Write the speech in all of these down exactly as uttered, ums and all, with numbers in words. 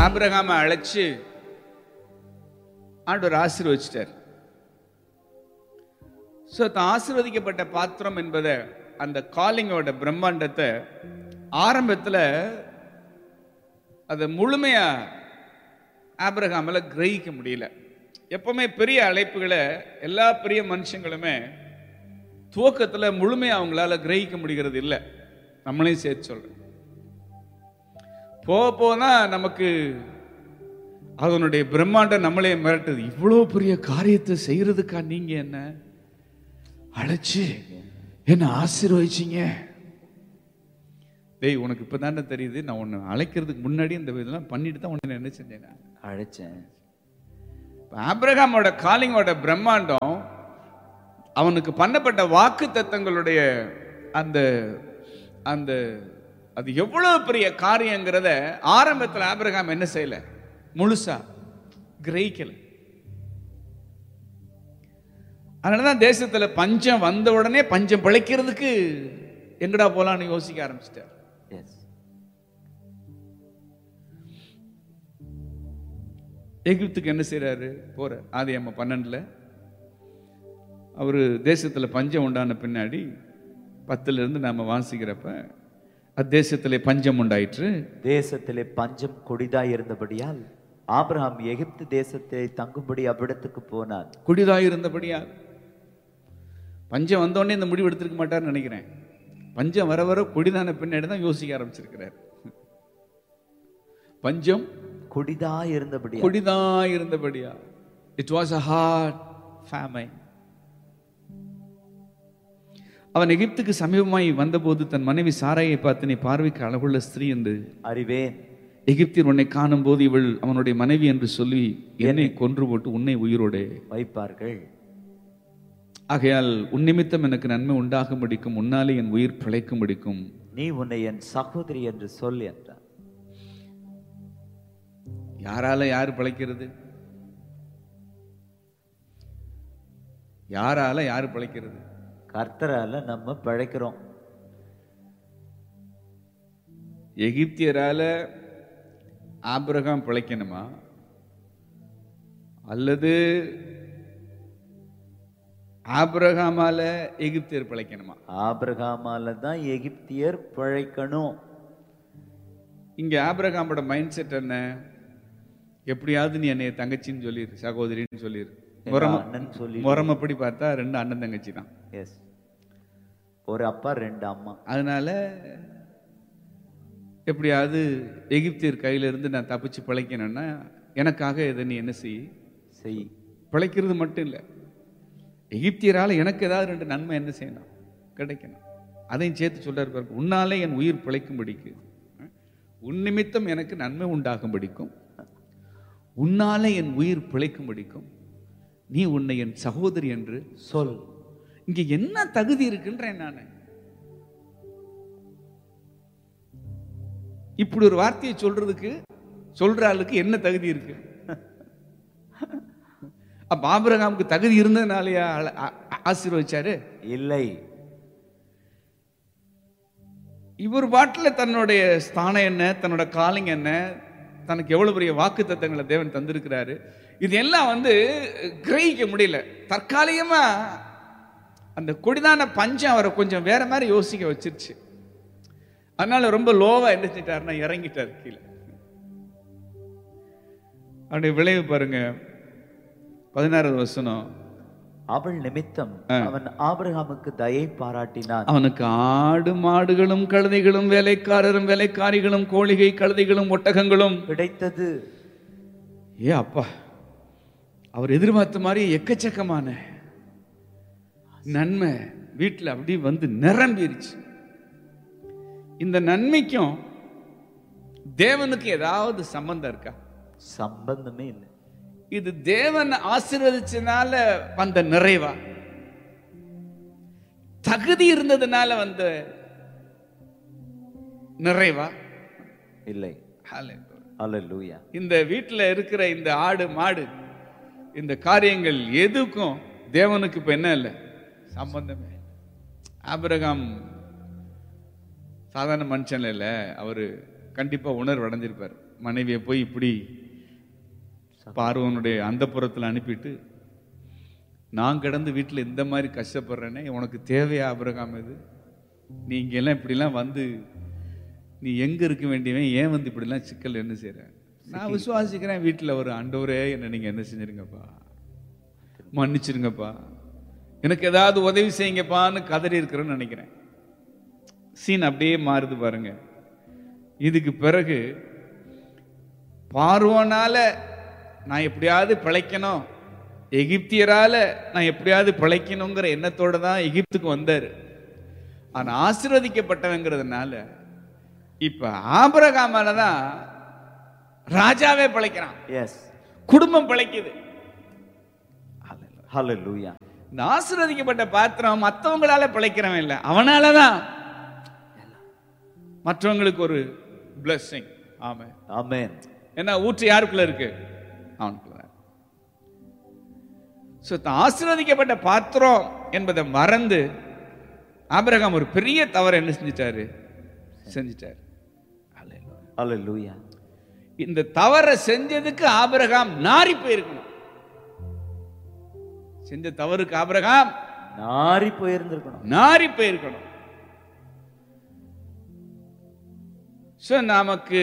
ஆபிரகாமை அழைச்சு ஆண்டவர் ஆசீர்வதிச்சிட்டார். ஸோ ஆசீர்வதிக்கப்பட்ட பாத்திரம் என்பதை அந்த காலிங்கோட பிரம்மாண்டத்தை ஆரம்பத்தில் அதை முழுமையா ஆபிரகாமால கிரகிக்க முடியல. எப்பவுமே பெரிய அழைப்புகளை எல்லா பெரிய மனுஷங்களுமே துவக்கத்தில் முழுமையா அவங்களால கிரகிக்க முடிகிறது இல்லை. நம்மளையும் சேர்த்து சொல்றேன். போக போனா நமக்கு அதனுடைய பிரம்மாண்டம் நம்மளே மிரட்டுது. இவ்வளோ பெரிய காரியத்தை செய்யறதுக்கா நீங்க என்ன அழைச்சு என்ன ஆசீர்வதிச்சீங்க? டேய், உனக்கு இப்பதானே தெரியுது, நான் உன்னை அழைக்கிறதுக்கு முன்னாடி இந்த இதெல்லாம் பண்ணிட்டு தான் உன்னை என்ன செஞ்சேன், அழைச்சேன். ஆபிரகாமோட காலிங்கோட பிரம்மாண்டம் அவனுக்கு பண்ணப்பட்ட வாக்கு தத்தங்களுடைய அந்த அந்த அது எவ்வளவு பெரிய காரியங்கிறத ஆரம்பத்தில் ஆபிரகாம் என்ன செய்யல, முழுசா கிரகிக்கல. அதனாலதான் தேசத்துல பஞ்சம் வந்த உடனே பஞ்சம் பிழைக்கிறதுக்கு எங்கடா போலான்னு யோசிக்க ஆரம்பிச்சிட்டார். எகிப்துக்கு என்ன செய்யறாரு போற ஆதியாகமம் பன்னெண்டுல அவரு தேசத்துல பஞ்சம் உண்டான பின்னாடி பத்துல இருந்து நாம வாசிக்கிறப்ப அத்தேசத்திலே பஞ்சம் உண்டாயிற்று. தேசத்திலே பஞ்சம் கொடிதாய் இருந்தபடியால் ஆபிரகாம் எகிப்து தேசத்திலே தங்கும்படி அவ்விடத்துக்கு போனார். கொடிதாய் இருந்தபடியால் பஞ்சம் வந்தோடனே இந்த முடிவு எடுத்திருக்க மாட்டார்னு நினைக்கிறேன். பஞ்சம் வர வர கொடிதான பின்னாடி தான் யோசிக்க ஆரம்பிச்சிருக்கிறார். பஞ்சம் கொடிதாய் இருந்தபடியா கொடிதாய் இருந்தபடியா it was a hard famine. அவன் எகிப்துக்கு சமீபமாய் வந்தபோது தன் மனைவி சாராயை பார்த்து, நீ பார்வைக்கு அழகுள்ள ஸ்திரீ என்று அறிவேன், எகிப்தியர் உன்னை காணும் போது இவள் அவனுடைய மனைவி என்று சொல்லி என்னை கொன்று போட்டு உன்னை உயிரோடு வைப்பார்கள். ஆகையால் உன் நிமித்தம் எனக்கு நன்மை உண்டாகும்படிக்கும் உன்னாலே என் உயிர் பிழைக்கும்படிக்கும் நீ உன்னை என் சகோதரி என்று சொல் என்றார். யாரால யாரு பிழைக்கிறது? யாரால யாரு பிழைக்கிறது? கர்த்தரால நம்ம பிழைக்கிறோம். எகிப்தியரால ஆபிரகாம் பிழைக்கணுமா அல்லது ஆபிரகாமால எகிப்தியர் பிழைக்கணுமா? ஆபிரகாமால தான் எகிப்தியர் பிழைக்கணும். இங்க ஆபிரகாமோட மைண்ட் செட் என்ன? எப்படியாவது நீ என்னைய தங்கச்சின்னு சொல்லிரு, சகோதரின்னு சொல்லிரு. முறமப்படி பார்த்தா ரெண்டு அண்ணன் தங்கச்சி தான். எஸ், ஒரு அப்பா ரெண்டு அம்மா. அதனால எப்படியாவது எகிப்தியர் கையில இருந்து நான் தப்பிச்சு பிழைக்கணும்னா எனக்காக இதை நீ என்ன செய் செய் பிழைக்கிறது மட்டும் இல்லை, எகிப்தியரால எனக்கு ஏதாவது ரெண்டு நன்மை என்ன செய்யணும், கிடைக்கணும். அதையும் சேர்த்து சொல்றாரு பாருங்க, உன்னாலே என் உயிர் பிழைக்கும்படிக்கு, உன் நிமித்தம் எனக்கு நன்மை உண்டாகும்படிக்கும், உன்னாலே என் உயிர் பிழைக்கும்படிக்கும் நீ உன்னை என் சகோதரி என்று சொல். இங்க என்ன தகுதி இருக்குன்றேன் நான். இப்படி ஒரு வார்த்தையை சொல்றதுக்கு சொல்ற ஆளுக்கு என்ன தகுதி இருக்கு? அப்ப ஆபிரகாமுக்கு தகுதி இருந்ததுனாலயா ஆசீர்வதிச்சாரு? இல்லை. இவர் பாட்டில் தன்னுடைய ஸ்தானம் என்ன, தன்னோட காலிங் என்ன, தனக்கு எவ்வளவு பெரிய வாக்கு தத்தங்களை தேவன் தந்திருக்கிறாரு, இது எல்லாம் வந்து கிரகிக்க முடியல. தற்காலிகமா அந்த கொடிதான பஞ்சம் அவரை கொஞ்சம் வேற மாதிரி யோசிக்க வச்சிருச்சு. அதனால ரொம்ப லோவா என்ன செஞ்சிட்டாருன்னா இறங்கிட்டார் கீழே. அவருடைய விளைவு பாருங்க, பதினாறாவது வசனம். அவள் நிமித்தம் அவன் ஆபிரகாமுக்கு தயை பாராட்டினான். அவனுக்கு ஆடு மாடுகளும் கழுதைகளும் வேலைக்காரரும் வேலைக்காரிகளும் கோழிகை கழுதைகளும் ஒட்டகங்களும் கிடைத்தது. ஏ அப்பா, அவர் எதிர்பார்த்த மாதிரி எக்கச்சக்கமான நன்மை வீட்டில் அப்படி வந்து நிரம்பிருச்சு. இந்த நன்மைக்கும் தேவனுக்கு ஏதாவது சம்பந்தம் இருக்கா? சம்பந்தமே இல்லை. இது தேவன் ஆசீர்வதிச்சனால வந்த நிறைவா, தகுதி இருந்ததுனால வந்த நிறைவா? இல்லை. ஹல்லேலூயா. இந்த வீட்டில் இருக்கிற இந்த ஆடு மாடு இந்த காரியங்கள் எதுக்கும் தேவனுக்கு இப்ப என்ன இல்லை, சம்பந்தமே. ஆபிரகாம் சாதாரண மனுஷன் இல்லை, அவரு கண்டிப்பா உணர்வு அடைஞ்சிருப்பார். மனைவியை போய் இப்படி பார்வோனுடைய அந்தப்புறத்தில் அனுப்பிட்டு, நான் கிடந்து வீட்டில் இந்த மாதிரி கஷ்டப்படுறேனே, உனக்கு தேவையா ஆபிரகாம்? இது நீ இங்கெல்லாம் இப்படிலாம் வந்து நீ எங்க இருக்க வேண்டியவன், ஏன் வந்து இப்படிலாம் சிக்கல் என்ன செய்யற? நான் விசுவாசிக்கிறேன் வீட்டில் ஒரு ஆண்டவரே என்ன நீங்க என்ன செஞ்சிருங்கப்பா, மன்னிச்சிருங்கப்பா, எனக்கு ஏதாவது உதவி செய்யுங்கப்பான்னு கதறி இருக்கிறேன்னு நினைக்கிறேன். சீன் அப்படியே மாறுது பாருங்க. இதுக்கு பிறகு பார்வோனால நான் எப்படியாவது பிழைக்கணும், எகிப்தியரால நான் எப்படியாவது பிழைக்கணுங்கிற எண்ணத்தோட தான் எகிப்துக்கு வந்தாரு. ஆனா ஆசீர்வதிக்கப்பட்டவங்கிறதுனால இப்ப ஆபிரகாமால தான் ராஜாவே பிழைக்கிறான். எஸ், குடும்பம் பிழைக்குது. ஹல்லேலூயா. இந்த ஆசீர்வதிக்கப்பட்ட பாத்திரம் மற்றவங்களால பிழைக்கிறவன் இல்லை, அவனாலதான் மற்றவங்களுக்கு ஒரு blessing. ஆமென் ஆமென். என்ன ஊற்று யாருக்குள்ள இருக்கு? அவனுக்குள்ள. சோ ஆசீர்வதிக்கப்பட்ட பாத்திரம் என்பதை மறந்து ஆபிரகாம் ஒரு பெரிய தவறு என்ன செஞ்சிட்டாரு? செஞ்சிட்டாரு. ஹல்லேலூயா. இந்த தவறை செஞ்சதுக்கு ஆபிரகாம் நாரி போயிருக்கணும். செஞ்ச தவறுக்கு ஆபிரகாம் நாரி போயிருந்திருக்கணும், நாரி போயிருக்கணும். சோ நமக்கு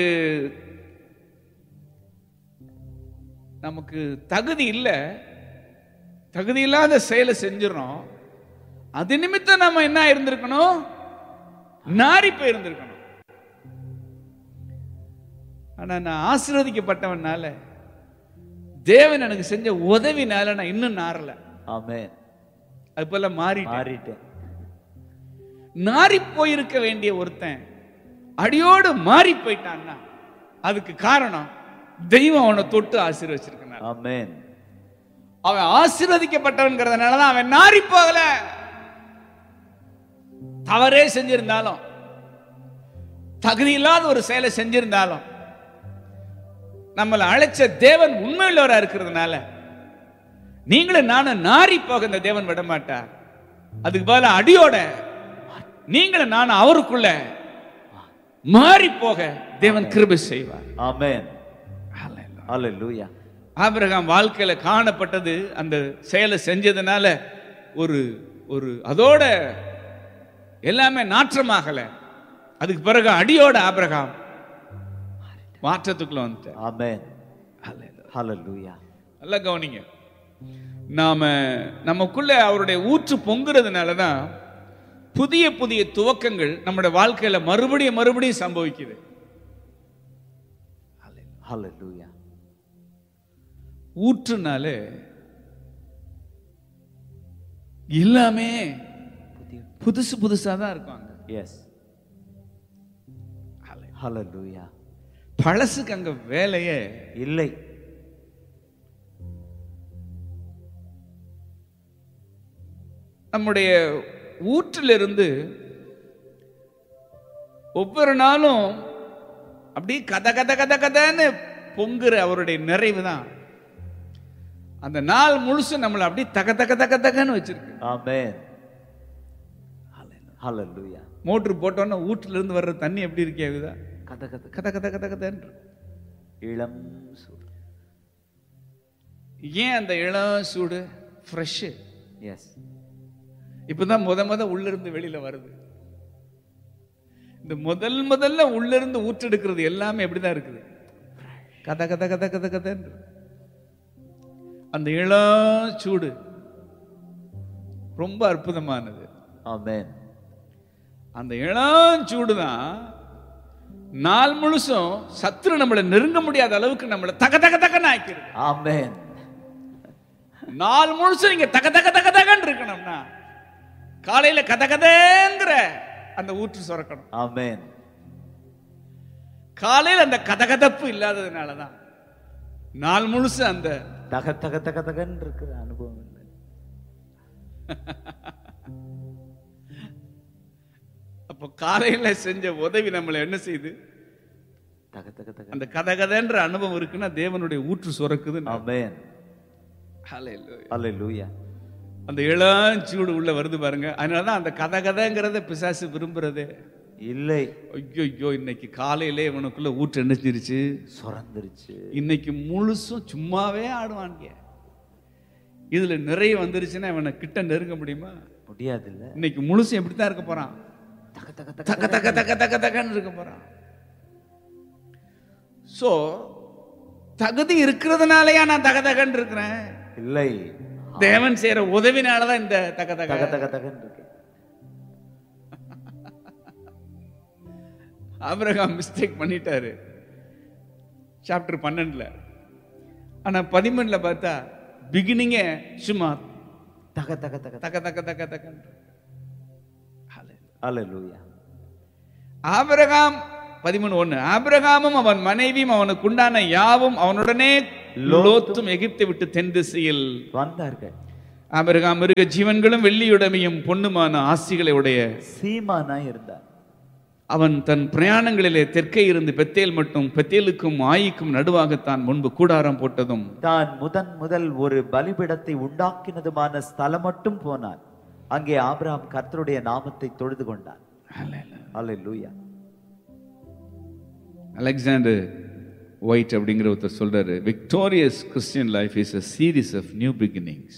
நமக்கு தகுதி இல்லை, தகுதி இல்லாத செயலை செஞ்சிடறோம். அது நிமித்தம் நம்ம என்ன இருந்திருக்கணும்? நாரி போயிருந்திருக்கணும். ஆனா நான் ஆசீர்வதிக்கப்பட்டவனால, தேவன் எனக்கு செஞ்ச உதவினால நான் இன்னும் நாரல. ஆமென். அது போல மாறி மாறிட்டேன். நாரி போயிருக்க வேண்டிய ஒருத்தன் அடியோடு மாறி போயிட்டான்னா அதுக்கு காரணம் தெய்வம் அவனை தொட்டு ஆசீர்வச்சிருக்கிறான். ஆமென். அவன் ஆசீர்வதிக்கப்பட்டவன்கிறதுனாலதான் அவன் நாரி போகல. தவறே செஞ்சிருந்தாலும், தகுதி இல்லாத ஒரு செயலை செஞ்சிருந்தாலும், நம்மளை அழைச்ச தேவன் உண்மையுள்ளவரா இருக்கிறதுனால நீங்களும் நானும் நாரி போக இந்த தேவன் விட மாட்டார். அதுக்கு பதிலா அடியோட நீங்களும் நானும் அவருக்குள்ள மாறி போக தேவன் கிருபை செய்வார். ஆமென். ஹல்லேலூயா. ஆபிரகாம் வாழ்க்கையில காணப்பட்டது அந்த செயலை செஞ்சதுனால ஒரு ஒரு அதோட எல்லாமே நாற்றமாகல. அதுக்கு பிறகு அடியோட ஆபிரகாம் மாற்றத்துக்குள்ள வந்துட்டார். ஆமென். ஹல்லேலூயா. நல்லா கவனிங்க. நாம நமக்குள்ள அவருடைய ஊற்று பொங்குறதுனாலதான் புதிய புதிய துவக்கங்கள் நம்முடைய வாழ்க்கையில மறுபடியும் மறுபடியும் சம்பவிக்குது. ஹல்லேலூயா. ஊற்றுனாலே எல்லாமே புதுசு புதுசா தான் இருக்காங்க. எஸ். ஹல்லேலூயா. பழசுக்கு அங்க வேலையே இல்லை. நம்முடைய ஊற்றிலிருந்து ஒவ்வொரு நாளும் அப்படி கத கத கத கதன்னு பொங்குற அவருடைய நிறைவு தான் அந்த நாள் முழுசு நம்மளை அப்படி தக தக தக தகன்னு வச்சிருக்கு. ஆமென். ஹல்லேலூயா. மோட்டர் போட்டோன்னா ஊற்றுல இருந்து வர்ற தண்ணி எப்படி இருக்கேதா? கத கத கத கத கத கதன்னு இளம் சூடு. ஏன் அந்த இளம் சூடு? ஃப்ரெஷ். எஸ். இப்பதான் முத முத உள்ள இருந்து வெளியில வருது. இந்த முதல் முதல்ல உள்ள இருந்து ஊற்றெடுக்கிறது எல்லாமே எப்படிதான் இருக்குது? கத கத கத கத கதன்னு. அந்த இளம் சூடு ரொம்ப அற்புதமானது. ஆமென். அந்த இளம் சூடு தான் நாள் முழுசும் சத்துரு நம்மளை நெருங்க முடியாத அளவுக்கு நம்மளை தக தக தகன்னு ஆக்கிறது. ஆமென். நாள் முழுசும் நீங்க தக தக தக தகன்னு இருக்கணும்னா காலையில கத கதங்கிற அந்த ஊற்று சுரக்கணும். ஆமென். காலையில் அந்த கதகதப்பு இல்லாததுனாலதான் நாள் முழுசு அந்த தக தக தக தகன்னு இருக்கிற அனுபவம் இல்லை. அப்ப காலையில செஞ்ச உதவி நம்மளை என்ன செய்யுது? தக தக தக. அந்த கதகதன்ற அனுபவம் இருக்குன்னா தேவனுடைய ஊற்று சுரக்குது. ஆமென். ஹல்லேலூயா. ஹல்லேலூயா. அந்த இளஞ்சூடு உள்ள வருது பாருங்க. அதனாலதான் அந்த கதகதங்கிறத பிசாசு விரும்புறதே. இல்லை. ஐயோ ஐயோ, இன்னைக்கு காலையிலே இவனுக்குள்ள ஊற்று என்னச்சிருச்சு, சுரந்துருச்சு. இன்னைக்கு முழுசும் சும்மாவே ஆடுவாங்க. இதுல நிறைய வந்துருச்சுன்னா இவனை கிட்ட நெருங்க முடியுமா? முடியாது. இல்ல, இன்னைக்கு முழுசும் எப்படித்தான் இருக்க போறான்? தக தக தக்க தக்க தக்க தக்க தக்கன்னு இருக்க போறான். சோ தகுதி இருக்கிறதுனாலயா நான் தக தகன்னு இருக்கிறேன்? இல்லை, தேவன் செய்யற உதவினாலதான் இந்த தக தக தக தக தகன்னு இருக்கு. ஆபிரகாம் மிஸ்டேக் பண்ணிட்டாரு சாப்டர் பன்னெண்டுல. ஆனா பதிமூணுல பார்த்தா பிகினிங்கே சும்மா தக தக தக தக்க தக்க தக்க தக்க. ஹல்லேலூயா. ஆபிரகாம் பதிமூணு ஒண்ணு, ஆபிரகாமும் அவன் மனைவியும் அவனுக்கு உண்டான யாவும் அவனுடனே லோத்தும் எகிப்தை விட்டு தென் திசையில் வந்தார்கள். ஆபிரகாம் மிருக ஜீவன்களும் வெள்ளியுடைமையும் பொண்ணுமான ஆசிகளை உடைய சீமானாய் இருந்தார். அவன் தன் பிரயாணங்களிலே தெற்கே இருந்து பெத்தேல் மட்டும் பெத்தேலுக்கும் ஆயிக்கும் நடுவாகத்தான் முன்பு கூடாரம் போட்டதும் தான் முதன் முதல் ஒரு பலிபீடத்தை உண்டாக்கினதுமான ஸ்தலம் மட்டும் போனான். அங்கே ஆபிரகாம் கர்த்தருடைய நாமத்தை தொழுது கொண்டான். ஹல்லேலூயா. அலெக்சாண்டர் ஒயிட் அப்படிங்கிற ஒருத்தர் சொல்றாரு, victorious Christian life is a series of new beginnings.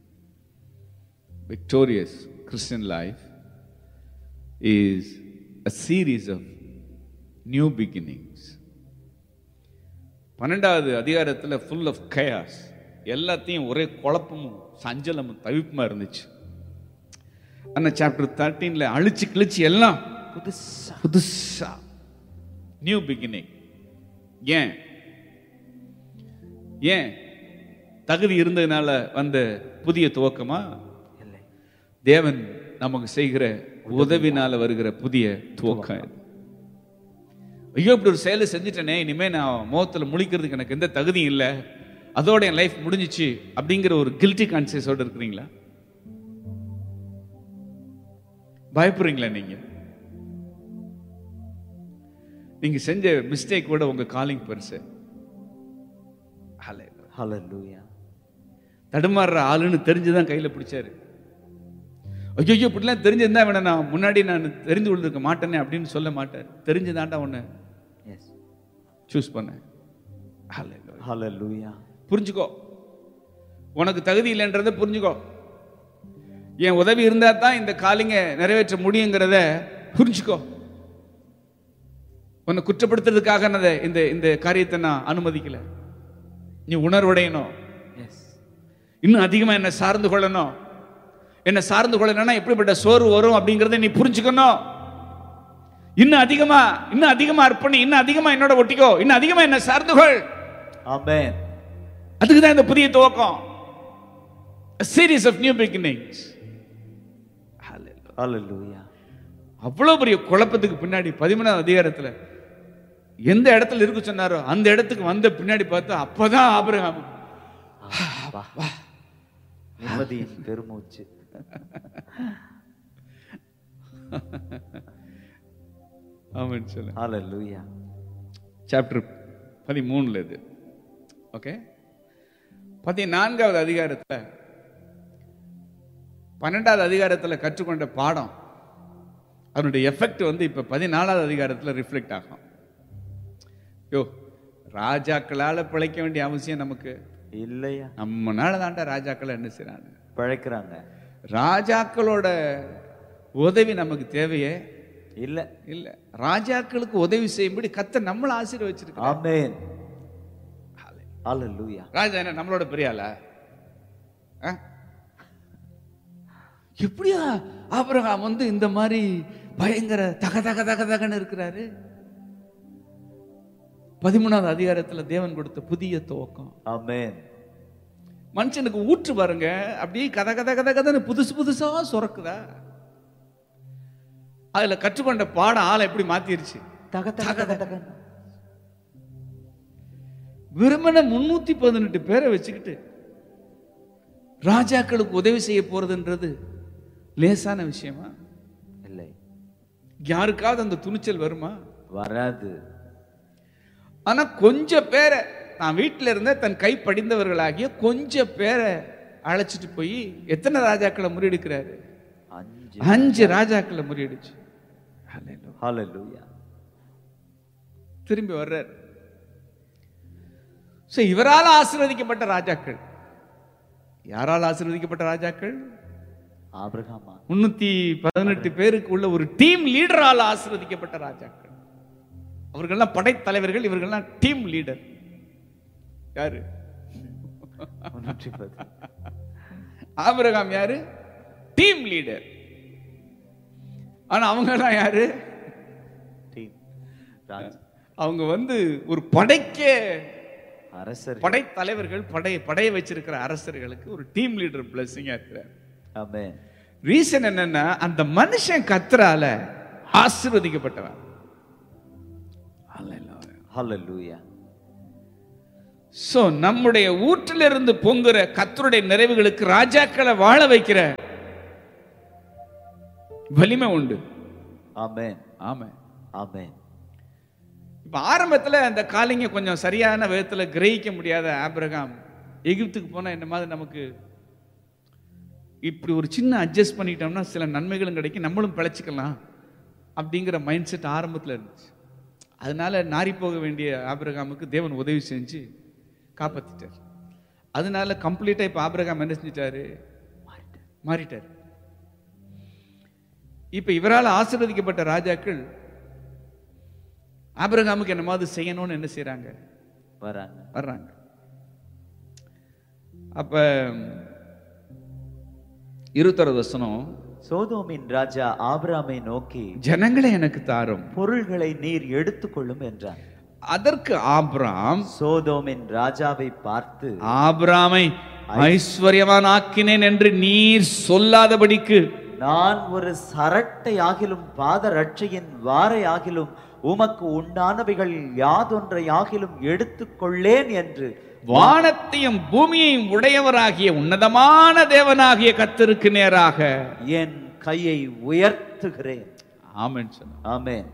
Victorious Christian life is a series of new beginnings. பன்னெண்டாவது அதிகாரத்துல full of chaos, எல்லாத்தையும் ஒரே குழப்பமும் சஞ்சலமும் தவிப்புமா இருந்துச்சு. ஆனா சாப்டர் தேர்ட்டீன்ல அழிச்சு கிழிச்சு எல்லாம் புதுசா புதுசா நியூ பிகினிங். ஏன் ஏன் தகுதி இருந்ததுனால வந்த புதிய துவக்கமா? இல்லை, தேவன் நமக்கு செய்கிற உதவினால வருகிற புதிய துவக்கம். ஐயோ, இப்படி ஒரு செயலை செஞ்சுட்டேனே, இனிமே நான் முகத்துல முழிக்கிறதுக்கு எனக்கு எந்த தகுதியும் இல்லை, அதோட என் லைஃப் முடிஞ்சிச்சு அப்படிங்கிற ஒரு கில்ட்டி கான்சியஸோட இருக்கிறீங்களா? பயப்படுறீங்களா? நீங்க நீங்க செஞ்ச மிஸ்டேக் கூட உங்க காலிங் பெருசு. ஹல்லேலூயா. தடுமாறுற ஆளுன்னு தெரிஞ்சுதான் கையில பிடிச்சாரு. ஐயோ, இப்படிலாம் தெரிஞ்சிருந்தா வேணா நான் முன்னாடி நான் தெரிந்து கொண்டிருக்க மாட்டேனே அப்படின்னு சொல்ல மாட்டார். தெரிஞ்சுதான்டா உன்னை சூஸ் பண்ண. ஹல்லேலூயா. புரிஞ்சுக்கோ, உனக்கு தகுதி இல்லைன்றத புரிஞ்சுக்கோ. என் உதவி இருந்தா தான் இந்த காலிங்க நிறைவேற்ற முடியுங்கிறத புரிஞ்சுக்கோ. உன்னை குற்றப்படுத்துறதுக்காக இந்த இந்த காரியத்தை நான் அனுமதிக்கல. நீ உணர்வடையணும், இன்னும் அதிகமா என்ன சார்ந்து கொள்ளணும். என்ன சார்ந்து கொள்ளணும்னா எப்படிப்பட்ட சோர்வு வரும் அப்படிங்கறத நீ புரிஞ்சுக்கணும். இன்னும் அதிகமா இன்னும் அதிகமா அர்ப்பணி, இன்னும் அதிகமா என்னோட ஒட்டிக்கோ, இன்னும் அதிகமா என்ன சார்ந்துகொள். ஆமென். அதுக்கு தான் இந்த புதிய துவக்கம். A series of new beginnings. ஹல்லேலூயா. அவ்வளவு பெரிய குழப்பத்துக்கு பின்னாடி பதிமூணாவது அதிகாரத்துல எந்த இடத்துல இருக்கு சொன்னாரோ அந்த இடத்துக்கு வந்த பின்னாடி பார்த்தா அப்பதான் ஆபிரகாம் நிம்மதியின் பெருமூச்சு. ஆமென் சொல்லுங்க. ஹல்லேலூயா. சாப்டர் பதிமூணுல இது. ஓகே, பதினான்காவது அதிகாரத்துல பன்னெண்டாவது அதிகாரத்துல கற்றுக்கொண்ட பாடம் அதனுடைய எஃபெக்ட் வந்து இப்ப பதினாலாவது அதிகாரத்துல ரிஃப்ளெக்ட் ஆகும். யோ, ராஜாக்களால பிழைக்க வேண்டிய அவசியம் நமக்கு இல்லையா? நம்மனால தாண்டா ராஜாக்கள் என்ன செய்றாங்க, பிழைக்கிறாங்க. ராஜாக்களோட உதவி நமக்கு தேவையே இல்ல இல்ல. ராஜாக்களுக்கு உதவி செய்யும்படி கர்த்தர் நம்மள ஆசீர்வதிச்சிருக்கார். ஆமென். ஹல்லேலூயா. ராஜா என்ன நம்மளோட பெரிய ஆளா? எப்படியா ஆபிரகாம் வந்து இந்த மாதிரி பயங்கர தக தக தக தகன்னு இருக்கிறாரு? பதிமூணாவது அதிகாரத்துல தேவன் கொடுத்த புதிய துவக்கம். ஆமென். மனுஷனுக்கு ஊற்று பாருங்க, அப்படியே கத கத கத கதன்னு புதுசு புதுசா சுரக்குதா. அதுல கற்றுக்கொண்ட பாடம் ஆளை எப்படி மாத்திருச்சு. தக தக தக. விரும்பின முன்னூத்தி பதினெட்டு பேரை வச்சுக்கிட்டு ராஜாக்களுக்கு உதவி செய்ய போறதுன்றது லேசான விஷயமா? இல்லை. யாருக்காவது அந்த துணிச்சல் வருமா? வராது. ஆனா கொஞ்சம் பேரை நான் வீட்டில இருந்த தன் கை படிந்தவர்களாகிய கொஞ்சம் பேரை அழைச்சிட்டு போய் எத்தனை ராஜாக்களை முறியடிக்கிறாரு? அஞ்சு ராஜாக்களை முறியடிச்சு. ஹalleluya. திரும்பி வர்றார். சோ இவரால் ஆசீர்வதிக்கப்பட்ட ராஜாக்கள். யாரால் ஆசீர்வதிக்கப்பட்ட ராஜாக்கள்? ஆபிரகாமா. முன்னூத்தி பதினெட்டு பேருக்கு உள்ள ஒரு டீம் லீடரால் ஆசீர்வதிக்கப்பட்ட ராஜாக்கள். அவர்கள்லாம் படைத்தலைவர்கள், இவர்கள்லாம் டீம் லீடர். யாரு? ஆபிரகாம் யாரு? Team leader. ஆனா அவங்க எல்லாம் யாரு? அவங்க வந்து ஒரு படைக்க அரசர், படைத்தலைவர்கள், படை படைய வச்சிருக்கிற அரசர்களுக்கு ஒரு டீம் லீடர் பிளஸிங்கா இருக்கிறார். ஆமென். ரீசன் என்னன்னா அந்த மனுஷன் கர்த்தரால ஆசீர்வதிக்கப்பட்டவன். ஹalleluya. சோ நம்முடைய ஊற்றிலிருந்து பொங்குற கர்த்தருடைய நிறைவுகளுக்கு ராஜாக்களை வாழ வைக்கிற வலிமை உண்டு. ஆமென். ஆமென். ஆமென். இப்ப ஆரம்பத்துல அந்த காலிங்க கொஞ்சம் சரியான விதத்துல கிரகிக்க முடியாத ஆபிரகாம் எகிப்துக்கு போனா என்ன மாதிரி நமக்கு இப்படி ஒரு சின்ன அட்ஜஸ்ட் பண்ணிட்டோம்னா சில நன்மைகளும் கிடைக்கும், நம்மளும் பிழைச்சிக்கலாம் அப்படிங்கிற மைண்ட் செட் ஆரம்பத்தில் இருந்துச்சு. அதனால நாரி போக வேண்டிய ஆபிரகாமுக்கு தேவன் உதவி செஞ்சு காப்பாத்திட்டார். அதனால கம்ப்ளீட்டா இப்ப ஆபிரகாம் என்ன செஞ்சிட்டாரு? மாறிட்டார். இப்ப இவரால் ஆசீர்வதிக்கப்பட்ட ராஜாக்கள் ஆபிரகாமுக்கு என்ன மாதிரி செய்யணும்னு என்ன செய்யறாங்க? வராங்க வர்றாங்க. அப்ப இருபத்தொரு வசனம், சோதோமின் ராஜா ஆபிரகாமை நோக்கி, ஜனங்களை எனக்கு தாரும், பொருள்களை நீர் எடுத்துக்கொள்ளும் என்றான். அதற்கு ஆபிராம் சோதோமின் ராஜாவை பார்த்து, ஆபிராமை ஐஸ்வர்யவான் ஆக்கினேன் என்று நீர் சொல்லாதபடிக்கு நான் ஒரு சரட்டை ஆகிலும் பாத ரட்சையின் வாரை ஆகிலும் உமக்கு உண்டானவைகள் யாதொன்றை ஆகிலும் எடுத்துக்கொள்ளேன் என்று வானத்தையும் பூமியையும் உடையவராகிய உன்னதமான தேவனாகிய கர்த்தருக்கு நேராக என் கையை உயர்த்துகிறேன். ஆமென். ஆமென்.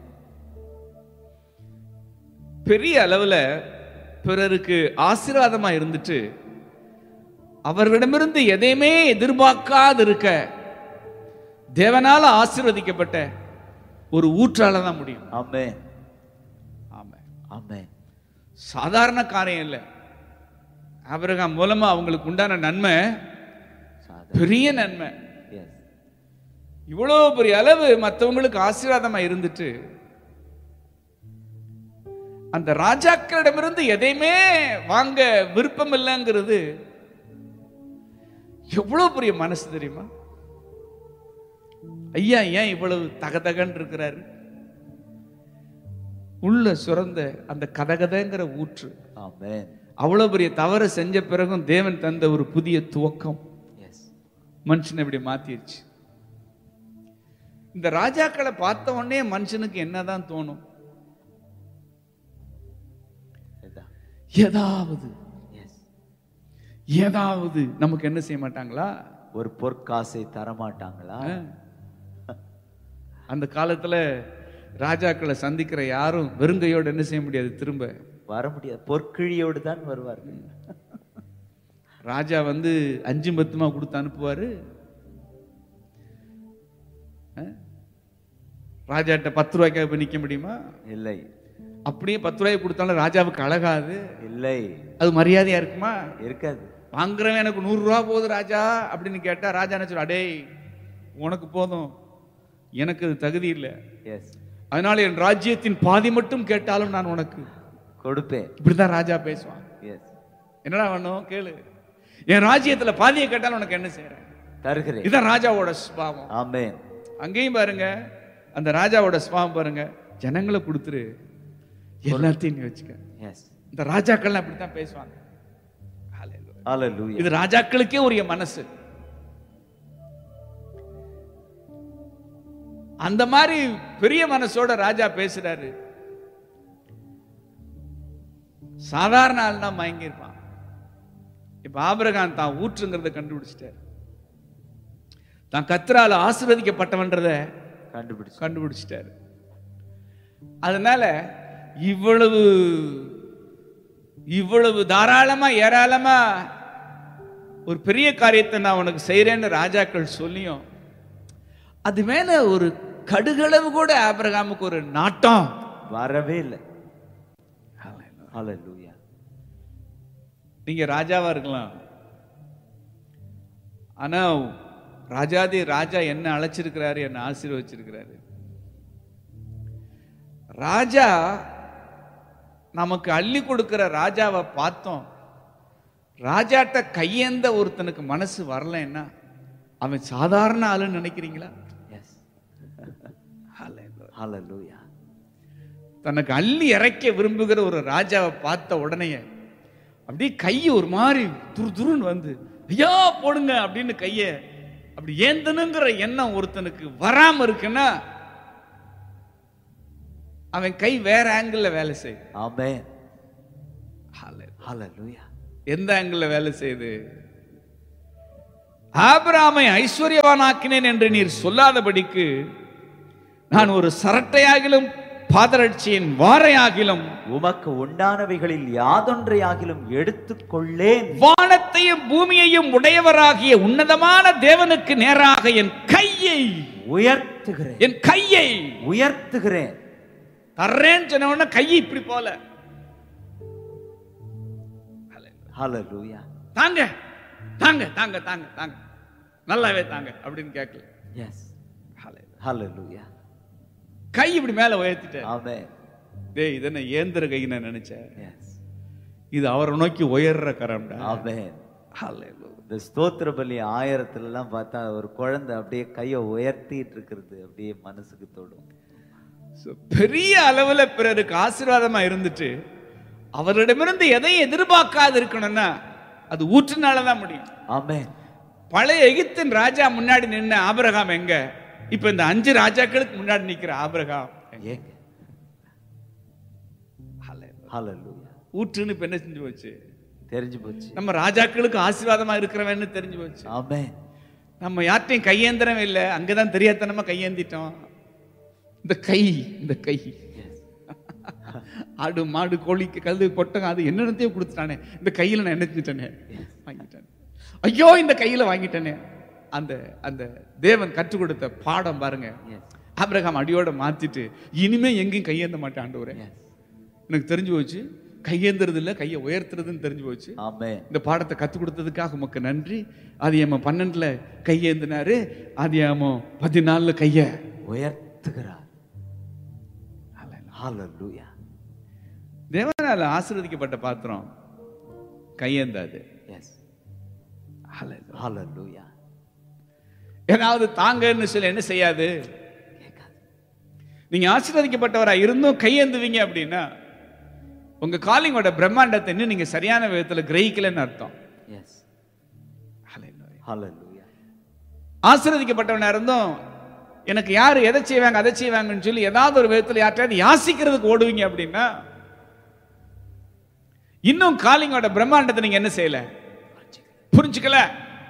பெரிய அளவுல பிறருக்கு ஆசீர்வாதமா இருந்துட்டு அவர்களிடமிருந்து எதையுமே எதிர்பார்க்காது இருக்க தேவனால ஆசீர்வதிக்கப்பட்ட ஒரு ஊற்றால தான் முடியும். ஆமென். ஆமென். ஆமென். சாதாரண காரியம் இல்லை. ஆபிரகாம் மூலமா அவங்களுக்கு உண்டான நன்மை பெரிய நன்மை. இவ்வளவு பெரிய அளவு மற்றவங்களுக்கு ஆசீர்வாதமா இருந்துட்டு அந்த ராஜாக்களிடமிருந்து எதையுமே வாங்க விருப்பம் இல்லைங்கிறது எவ்வளவு பெரிய மனசு தெரியுமா? ஐயா ஏன் இவ்வளவு தகதகன் இருக்கிறாரு? உள்ள சுரந்த அந்த கதகதங்கிற ஊற்று. ஆமென். அவ்வளவு பெரிய தவறு செஞ்ச பிறகும் தேவன் தந்த ஒரு புதிய துவக்கம் மனுஷனை இப்படி மாத்திருச்சு. இந்த ராஜாக்களை பார்த்த உடனே மனுஷனுக்கு என்னதான் தோணும்? ஏதாவது ஏதாவது நமக்கு என்ன செய்ய மாட்டாங்களா? ஒரு பொற்காசை தர மாட்டாங்களா? அந்த காலத்துல ராஜாக்களை சந்திக்கிற யாரும் வெறுங்கையோடு என்ன செய்ய முடியாது, திரும்ப வர முடியாது. பொற்கிழியோடு தான் வருவார்கள். ராஜா வந்து அஞ்சு பத்துமா கொடுத்து அனுப்புவாரு. ராஜாட்ட பத்து ரூபாய்க்காக போய் நிக்க முடியுமா? இல்லை. அப்படியே பத்து ரூபாய்க்கு கொடுத்தாலும் ராஜாவுக்கு அழகாது. இல்லை. அது மரியாதையா இருக்குமா? இருக்காது. வாங்குறவன் எனக்கு நூறு ரூபா போகுது ராஜா அப்படின்னு கேட்டா ராஜா என்ன சொல்ல, அடே உனக்கு போதும், எனக்கு அது தகுதி இல்லை, அதனால என் ராஜ்யத்தின் பாதி மட்டும் கேட்டாலும் நான் உனக்கு கொடுப்பேன். இப்படிதான் ராஜா பேசுவான். என்னடா வேணும் கேளு, என் ராஜ்யத்துல பாதியை கேட்டாலும் உனக்கு என்ன செய்யறேன், தருகிறேன். இதுதான் ராஜாவோட சுபாவம். ஆமென். அங்கேயும் பாருங்க, அந்த ராஜாவோட சுபாவம் பாருங்க, ஜனங்களை கொடுத்துரு, எல்லாத்தையும் வச்சுக்க. இந்த ராஜாக்கள் அப்படித்தான் பேசுவாங்க. இது ராஜாக்களுக்கே உரிய மனசு. அந்த மாதிரி பெரிய மனசோட ராஜா பேசுறாரு. சாதாரண ஆள் தான் மயங்கி இருப்பான். இப்ப ஆபிரகாம் தான் ஊற்றுங்கிறத கண்டுபிடிச்சிட்டாரு, தான் கர்த்தரால ஆசீர்வதிக்கப்பட்டவன்றத கண்டுபிடிச்சு கண்டுபிடிச்சிட்டாரு. அதனால இவ்வளவு இவ்வளவு தாராளமா ஏராளமா ஒரு பெரிய காரியத்தை நான் உனக்கு செய்யறேன்னு ராஜாக்கள் சொல்லியும் அது மேல ஒரு கடுகளவு கூட ஆபிரகாமுக்கு ஒரு நாட்டம் வரவே இல்லை. ஹல்லேலூயா. நீங்க ராஜாவா இருக்கலாம், ஆனா ராஜாதி ராஜா என்ன அழைச்சிருக்கிறாரு, என்ன ஆசீர்வச்சிருக்கிறாரு. ராஜா நமக்கு அள்ளி கொடுக்கிற ராஜாவை பார்த்தோம், ராஜாட்ட கையேந்த ஒருத்தனுக்கு மனசு வரலன்னா அவன் சாதாரண ஆளுன்னு நினைக்கிறீங்களா? ஹல்லேலூயா. தனக்கு அள்ளி இறைக்க விரும்புகிற ஒரு ராஜாவை பார்த்த உடனே அப்படியே கையை ஒரு மாதிரி துரு துருன்னு வந்து ஐயா போடுங்க அப்படின்னு கைய அப்படி ஏந்தனுங்கிற எண்ணம் ஒருத்தனுக்கு வராம இருக்குன்னா அவன் கை வேற ஆங்கிள் வேலை செய்யுது. ஆமென். ஹல்லேலூயா. எந்த ஆங்கிள் வேலை செய்யுது? ஆபிரகாமை ஐஸ்வர்யவானாக்கினேன் என்று நீர் சொல்லாதபடிக்கு நான் ஒரு சரட்டையாகிலும் பாதரட்சியின் வாரையாகிலும் உமக்கு உண்டானவைகளில் யாதொன்றையாகிலும் எடுத்துக்கொள்ளேன். வானத்தையும் பூமியையும் உடையவராகிய உன்னதமான தேவனுக்கு நேராக என் கையை உயர்த்துகிறேன். என் கையை உயர்த்துகிறேன். தர்றேன்னு சொன்ன உடனே கையை இப்படி போல ஹல்லேலூயா. தாங்க தாங்க தாங்க தாங்க தாங்க நல்லாவே தாங்க அப்படின்னு கேட்கல. எஸ். ஹல்லேலூயா. கை இப்படி மேல உயர்த்திட்டேன். ஆமென். டேய் இது என்ன ஏந்திர கை நான் நினைச்சேன். எஸ். இது அவரை நோக்கி உயர்ற கரம்டா. ஆமென். ஹல்லேலூயா. இந்த ஸ்தோத்திர பலி ஆயிரத்துல எல்லாம் பார்த்தா ஒரு குழந்தை அப்படியே கையை உயர்த்திட்டு இருக்கிறது அப்படியே மனசுக்கு தொடும். பெரிய அளவுல பிறருக்கு ஆசீர்வாதமா இருந்துட்டு அவரிடமிருந்து எதையும் எதிர்பார்க்காது இருக்கணும்னா அது ஊற்றுனாலதான் முடியும். ஆமென். பழைய எகிப்தின் ராஜா முன்னாடி நின்ன ஆபிரகாம் எங்க? இப்ப இந்த அஞ்சு ராஜாக்களுக்கு முன்னாடி நிக்கிற ஆபிரகாம் எங்க? ஹல்லேலூயா. ஊற்றுன்னு இப்ப என்ன செஞ்சு போச்சு? தெரிஞ்சு போச்சு. நம்ம ராஜாக்களுக்கு ஆசீர்வாதமா இருக்கிறவன்னு தெரிஞ்சு போச்சு. ஆமென். நம்ம யார்ட்டையும் கையேந்திரம் இல்லை, அங்கதான் தெரியாதனமா கையேந்திட்டோம். இந்த கை இந்த கை ஆடு மாடு கோழிக்கு கழுது கொட்டகம் அது என்னென்னத்தையும் கொடுத்துட்டானே, இந்த கையில நான் என்ன செஞ்சிட்டேனே வாங்கிட்டேன். ஐயோ இந்த கையில வாங்கிட்டேனே. அந்த அந்த தேவன் கற்றுக் கொடுத்த பாடம் பாருங்க. ஆபிரகாம் அடியோட மாத்திட்டு இனிமே எங்கேயும் கையேந்த மாட்டேன் ஆண்டவரே, எனக்கு தெரிஞ்சு போச்சு கையேந்துறது இல்ல கையை உயர்த்துறதுன்னு தெரிஞ்சு போச்சு. ஆமென். இந்த பாடத்தை கற்றுக் கொடுத்ததுக்காக உமக்கு நன்றி. ஆதியாகமம் பன்னெண்டுல கையேந்தினாரு, ஆதியாகமம் பதினாலுல கைய உயர்த்துகிறார். ஹல்லேலூயா. தேவனால ஆசீர்வதிக்கப்பட்ட பாத்திரம் கையேந்தாது. எஸ். ஹல்லேலூயா. ஏதாவது தாங்கன்னு சொல்லி என்ன செய்யாது? நீங்க ஆசீர்வதிக்கப்பட்டவரா இருந்தும் கையேந்துவீங்க அப்படின்னா உங்க காலிங்கோட பிரம்மாண்டத்தை இன்னும் நீங்க சரியான விதத்துல கிரகிக்கலன்னு அர்த்தம். எஸ். ஹல்லேலூயா. ஆசீர்வதிக்கப்பட்டவனா இருந்தும் எனக்கு யாரு எதை செய்வாங்க அதை செய்வாங்கன்னு சொல்லி ஏதாவது ஒரு விதத்துல யார்ட்டாவது யாசிக்கிறதுக்கு ஓடுவீங்க அப்படின்னா இன்னும் காலிங்கோட பிரம்மாண்டத்தை நீங்க என்ன செய்யல, புரிஞ்சுக்கல.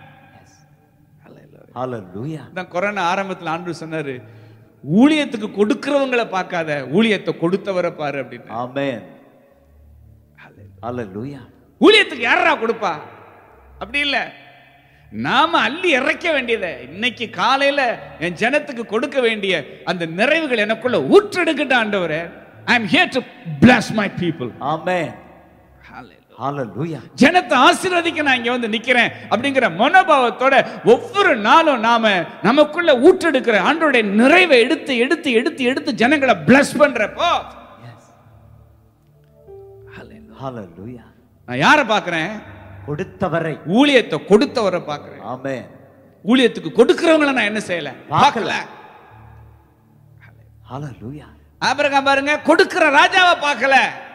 ஹல்லேலூயா. தான் கொரோனா ஆரம்பத்தில் ஆண்டவர் சொன்னாரு, ஊழியத்துக்கு கொடுக்கிறவங்களை பார்க்காத, ஊழியத்தை கொடுத்தவரை பாரு அப்படின்னு. ஆமென். ஹல்லேலூயா. ஊழியத்துக்கு யாரா கொடுப்பா? அப்படி இல்ல, நாம அள்ளி இறைக்க வேண்டியதை இன்னைக்கு காலையில என் ஜனத்துக்கு கொடுக்க வேண்டிய அந்த நிறைவுகள் எனக்குள்ள ஊற்றெடுக்கட்ட ஆண்டவரே. I am here to bless my people. ஆமென். ஹல்லேலூயா. ஜனத்தை ஆசீர்வதிக்க நான் இங்க வந்து நிக்கிறேன் அப்படிங்கிற மனோபாவத்தோட ஒவ்வொரு நாளும் நாம நமக்குள்ள ஊற்றெடுக்கிற ஆண்டவருடைய நிறைவை எடுத்து எடுத்து எடுத்து எடுத்து ஜனங்களை bless பண்றப்போ ஹல்லேலூயா. நான் யாரை பார்க்கிறேன்? கொடுத்தவரை, ஊழியத்தை கொடுத்தவரை பார்க்கிறேன். ஆமென். ஊழியத்துக்கு கொடுக்கிறவங்களை நான் என்ன செய்யல, பார்க்கல. ஹல்லேலூயா. ஆபிரகாம் பாருங்க, கொடுக்கிற ராஜாவை பார்க்கல,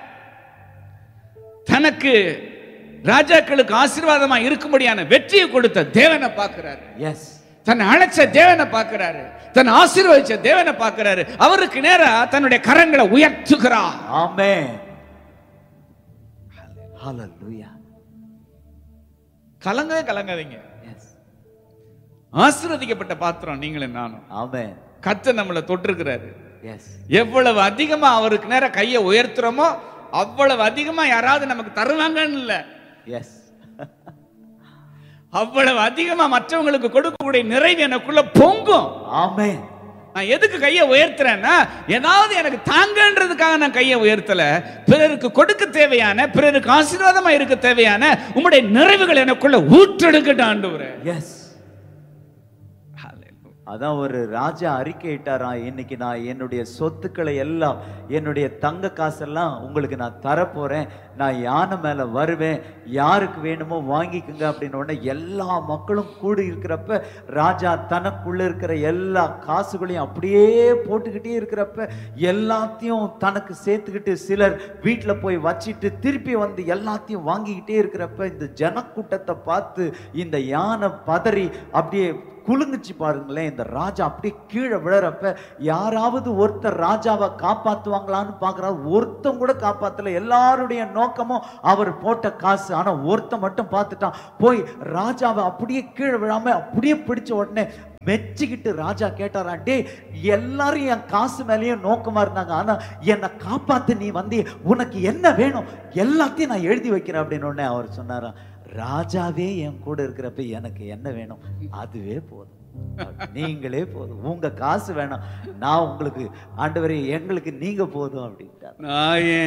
தனக்கு ராஜாக்களுக்கு ஆசீர்வாதமா இருக்கும்படியான வெற்றியை கொடுத்த தேவனை பார்க்கிறாரு. எஸ். தன்னை அழைச்ச தேவனை பார்க்கிறாரு, தன்னை ஆசீர்வதிச்ச தேவனை பார்க்கிறாரு. அவருக்கு நேரா தன்னுடைய கரங்களை உயர்த்துகிறார். ஆமென். ஹல்லேலூயா. கலங்கவே கலங்காதீங்க. எஸ். ஆசீர்வதிக்கப்பட்ட பாத்திரம் நீங்களும் நானும். ஆமென். கர்த்தர் நம்மளை தொட்டிருக்கிறாரு. எஸ். எவ்வளவு அதிகமா அவருக்கு நேர கையை உயர்த்துறோமோ அவ்வளவு அதிகமா யாராவது நமக்கு தருவாங்கன்னு இல்ல, எஸ், அவ்வளவு அதிகமா மற்றவங்களுக்கு கொடுக்கக்கூடிய நிறைவு எனக்குள்ள பொங்கும். ஆமென். நான் எதுக்கு கையை உயர்த்துறேன்னா, ஏதாவது எனக்கு தாங்கன்றதுக்காக நான் கையை உயர்த்தல. பிறருக்கு கொடுக்க தேவையான, பிறருக்கு ஆசீர்வாதமா இருக்க தேவையான உம்முடைய நிறைவுகள் எனக்குள்ள ஊற்றெடுக்கட்டும் ஆண்டவரே. எஸ், அதான் ஒரு ராஜா அறிக்கையிட்டாராம், இன்னைக்கு நான் என்னுடைய சொத்துக்களை எல்லாம், என்னுடைய தங்க காசெல்லாம் உங்களுக்கு நான் தரப்போறேன், நான் யானை மேல வருவேன், யாருக்கு வேணுமோ வாங்கிக்குங்க அப்படின்னு உடனே எல்லா மக்களும் கூடி இருக்கிறப்ப ராஜா தனக்குள்ள இருக்கிற எல்லா காசுகளையும் அப்படியே போட்டுக்கிட்டே இருக்கிறப்ப எல்லாத்தையும் தனக்கு சேர்த்துக்கிட்டு சிலர் வீட்டில் போய் வச்சிட்டு திருப்பி வந்து எல்லாத்தையும் வாங்கிக்கிட்டே இருக்கிறப்ப இந்த ஜனக்கூட்டத்தை பார்த்து இந்த யானை பதறி அப்படியே குலுங்குச்சு பாருங்களேன். இந்த ராஜா அப்படியே கீழே விழறப்ப யாராவது ஒருத்தர் ராஜாவை காப்பாத்துவாங்களான்னு பாக்குறாரு. ஒருத்தம் கூட காப்பாத்தல. எல்லாருடைய நோக்கமும் அவர் போட்ட காசு. ஆனா ஒருத்தன் மட்டும் பார்த்துட்டான். போய் ராஜாவை அப்படியே கீழே விழாம அப்படியே பிடிச்ச உடனே மெச்சிக்கிட்டு ராஜா கேட்டாரா, டே எல்லாரும் என் காசு மேலேயும் நோக்கமா இருந்தாங்க, ஆனா என்னை காப்பாத்து நீ வந்து உனக்கு என்ன வேணும் எல்லாத்தையும் நான் எழுதி வைக்கிறேன் அப்படின்னு உடனே அவர் சொன்னாராம், ராஜாவே என் கூட இருக்கிறப்ப எனக்கு என்ன வேணும் அதுவே போதும், நீங்களே போதும், உங்க காசு வேணாம், நான் உங்களுக்கு ஆண்டவரே எங்களுக்கு நீங்க போதும் அப்படின்ட்டார்.